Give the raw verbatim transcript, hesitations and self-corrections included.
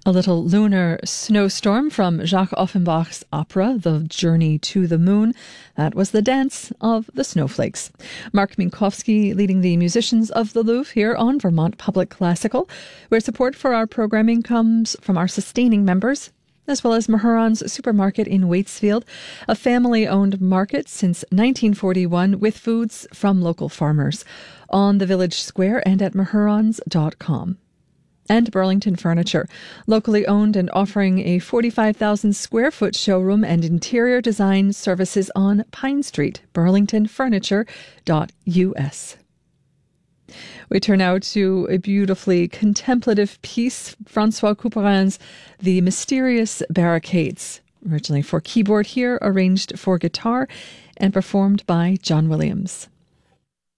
A little lunar snowstorm from Jacques Offenbach's opera, The Journey to the Moon. That was the dance of the snowflakes. Mark Minkowski leading the musicians of the Louvre here on Vermont Public Classical, where support for our programming comes from our sustaining members, as well as Mahuron's Supermarket in Waitsfield, a family-owned market since nineteen forty-one with foods from local farmers, on the Village Square and at mahurons dot com. And Burlington Furniture, locally owned and offering a forty-five thousand square foot showroom and interior design services on Pine Street, burlington furniture dot u s. We turn now to a beautifully contemplative piece, Francois Couperin's The Mysterious Barricades, originally for keyboard here, arranged for guitar and performed by John Williams.